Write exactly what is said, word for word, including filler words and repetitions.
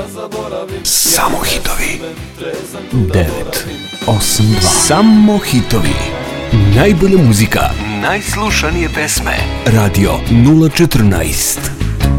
Samo hitovi. devet osam dva. Samo hitovi. Najbolja muzika, najslušanije pesme. Radio nula četrnaest.